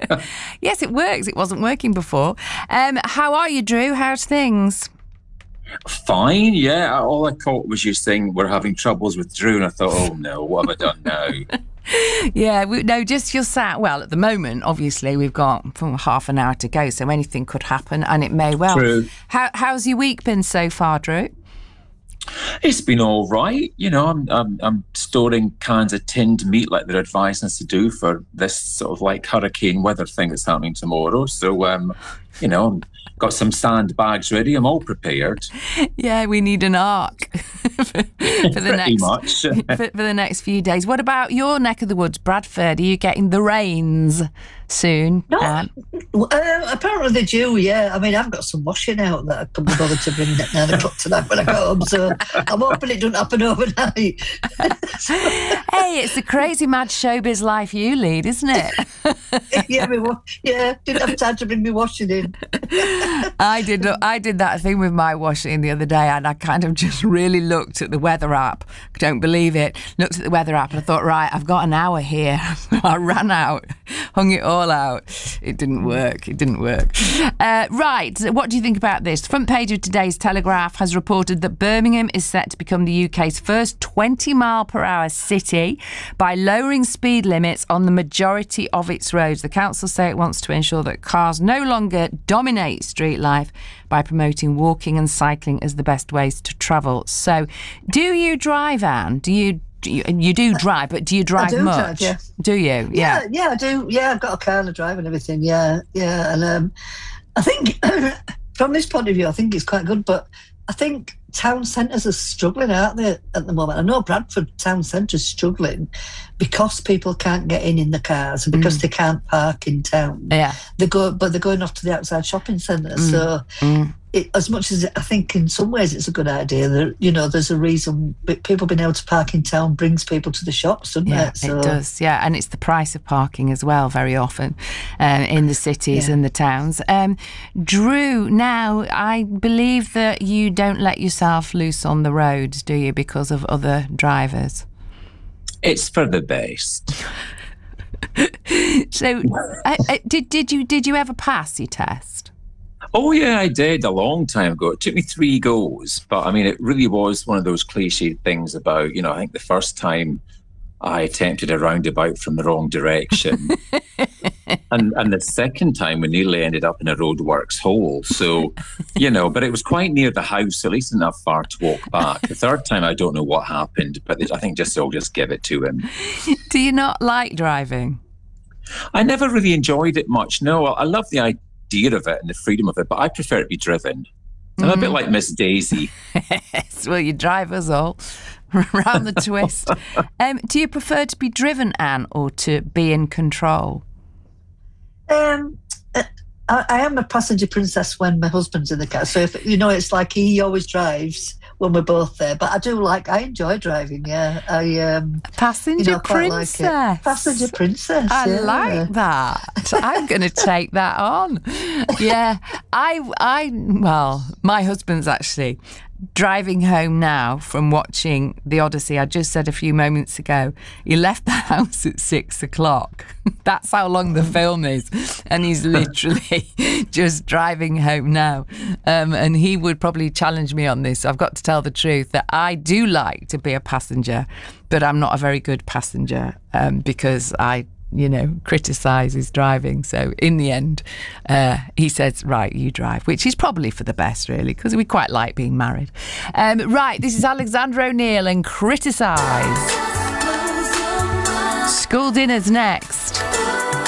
Yes, it works. It wasn't working before. How are you, Drew? How's things? Fine, yeah. All I caught was you saying we're having troubles with Drew, and I thought, oh no, what have I done now? Yeah, just you're sat. Well, at the moment, obviously, we've got half an hour to go, so anything could happen, and it may well. True. How's your week been so far, Drew? It's been all right. You know, I'm storing cans of tinned meat like they're advising us to do for this sort of like hurricane weather thing that's happening tomorrow. So, you know, got some sandbags ready. I'm all prepared. Yeah, we need an ark for the next few days. What about your neck of the woods, Bradford? Are you getting the rains soon? No, apparently they do, yeah. I mean, I've got some washing out that I couldn't be bothered to bring at 9 o'clock tonight when I got home, so I'm hoping it doesn't happen overnight. Hey, it's a crazy mad showbiz life you lead, isn't it? Didn't have time to bring my washing in. I did that thing with my washing the other day, and I kind of just really looked at the weather app. Don't believe it. Looked at the weather app and I thought, right, I've got an hour here. I ran out, hung it all out. It didn't work. Right, what do you think about this? The front page of today's Telegraph has reported that Birmingham is set to become the UK's first 20-mile-per-hour city by lowering speed limits on the majority of its roads. The council say it wants to ensure that cars no longer dominate street life by promoting walking and cycling as the best ways to travel. So, do you drive, Anne? You do drive, but do you drive much? Drive, yeah. Do you? Yeah, I do. Yeah, I've got a car and I drive and everything. Yeah. And I think from this point of view, I think it's quite good. But I think town centres are struggling, aren't they, at the moment? I know Bradford town centre's struggling because people can't get in the cars and because they can't park in town. Yeah, they're going off to the outside shopping centre. So, as much as I think in some ways it's a good idea, that there's a reason people being able to park in town brings people to the shops, doesn't it? So, it does. Yeah, and it's the price of parking as well. Very often, in the cities and the towns. Drew, now I believe that you don't let yourself loose on the roads, do you, because of other drivers? It's for the best. So, did you ever pass your test? Oh, yeah, I did a long time ago. It took me 3 goes, but I mean, it really was one of those cliched things about, I think the first time I attempted a roundabout from the wrong direction. and the second time we nearly ended up in a roadworks hole. So, but it was quite near the house, so at least didn't have far to walk back. The third time, I don't know what happened, but I think I'll just give it to him. Do you not like driving? I never really enjoyed it much. No, I love the idea of it and the freedom of it, but I prefer to be driven. I'm a bit like Miss Daisy. Yes, well, you drive us all around the twist. Do you prefer to be driven, Anne, or to be in control? I am a passenger princess when my husband's in the car. So, it's like he always drives when we're both there. But I enjoy driving, yeah. Passenger princess. Like passenger princess. I like that. I'm going to take that on. Yeah. Well, my husband's actually driving home now from watching The Odyssey. I just said a few moments ago, he left the house at 6 o'clock. That's how long the film is. And he's literally just driving home now. And he would probably challenge me on this. I've got to tell the truth that I do like to be a passenger, but I'm not a very good passenger because I criticise his driving. So in the end, he says, right, you drive, which is probably for the best, really, because we quite like being married. Right, this is Alexander O'Neill and Criticise. School dinner's next.